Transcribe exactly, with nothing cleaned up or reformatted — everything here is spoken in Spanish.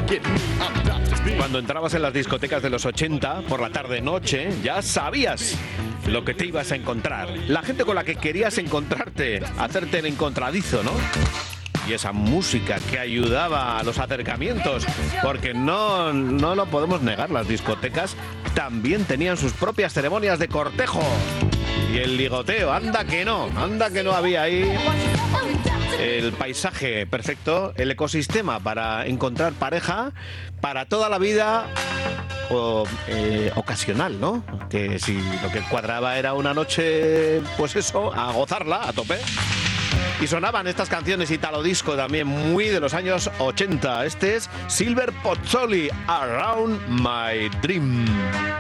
Cuando entrabas en las discotecas de los ochenta, por la tarde-noche, ya sabías lo que te ibas a encontrar. La gente con la que querías encontrarte, hacerte el encontradizo, ¿no? Y esa música que ayudaba a los acercamientos, porque no, no lo podemos negar, las discotecas también tenían sus propias ceremonias de cortejo. Y el ligoteo, anda que no, anda que no había ahí el paisaje perfecto, el ecosistema para encontrar pareja para toda la vida o eh, ocasional, ¿no? Que si lo que cuadraba era una noche, pues eso, a gozarla a tope. Y sonaban estas canciones italo disco también muy de los años ochenta. Este es Silver Pozzoli, Around My Dream.